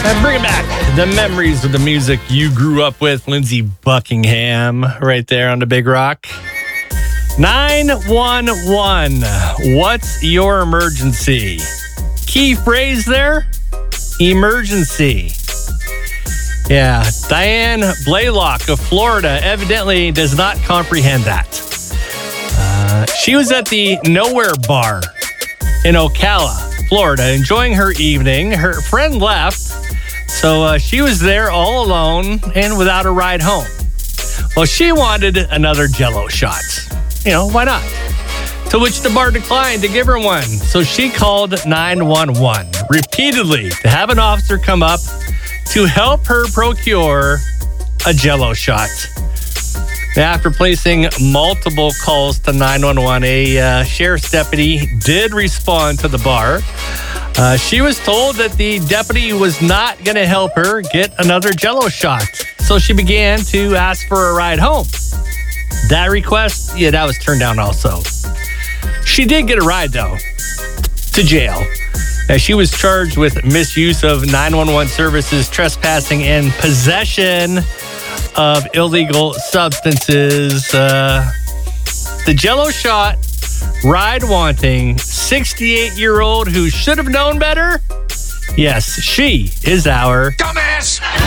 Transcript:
And bringing back the memories of the music you grew up with. Lindsey Buckingham right there on the Big Rock. 911. What's your emergency? Key phrase there? Emergency. Yeah, Diane Blaylock of Florida evidently does not comprehend that. She was at the Nowhere Bar in Ocala, Florida, enjoying her evening. Her friend left, so she was there all alone and without a ride home. Well, she wanted another Jell-O shot. You know, why not? To which the bar declined to give her one. So she called 911 repeatedly to have an officer come up to help her procure a Jell-O shot. After placing multiple calls to 911, a sheriff's deputy did respond to the bar. She was told that the deputy was not going to help her get another Jell-O shot. So she began to ask for a ride home. That request, that was turned down also. She did get a ride, though, to jail. As she was charged with misuse of 911 services, trespassing, and possession of illegal substances. The Jell-O shot, ride-wanting 68-year-old who should have known better? Yes, she is our dumbass.